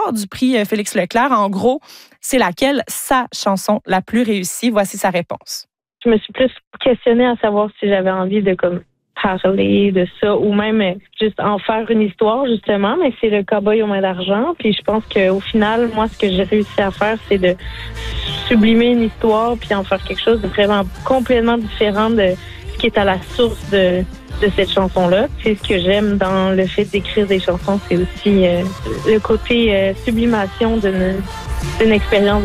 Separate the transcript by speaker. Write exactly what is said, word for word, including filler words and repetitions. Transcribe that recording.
Speaker 1: l'histoire du prix Félix Leclerc. En gros, c'est laquelle sa chanson la plus réussie? Voici sa réponse.
Speaker 2: Je me suis plus questionnée à savoir si j'avais envie de comme parler de ça ou même juste en faire une histoire, justement, mais c'est le Cowboy aux mains d'argent. Puis je pense qu'au final, moi, ce que j'ai réussi à faire, c'est de sublimer une histoire puis en faire quelque chose de vraiment complètement différent de ce qui est à la source de, de cette chanson-là. C'est ce que j'aime dans le fait d'écrire des chansons, c'est aussi euh, le côté euh, sublimation d'une, d'une expérience